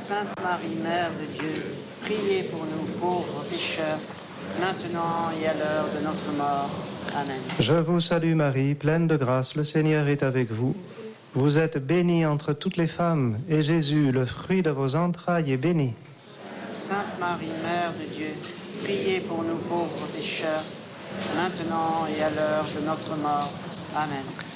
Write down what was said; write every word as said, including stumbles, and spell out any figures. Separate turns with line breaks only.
Sainte Marie, Mère de Dieu, priez pour nous pauvres pécheurs, maintenant et à l'heure de notre mort. Amen.
Je vous salue Marie, pleine de grâce, le Seigneur est avec vous. Vous êtes bénie entre toutes les femmes, et Jésus, le fruit de vos entrailles, est béni.
Sainte Marie, Mère de Dieu, priez pour nous pauvres pécheurs, maintenant et à l'heure de notre mort. Amen.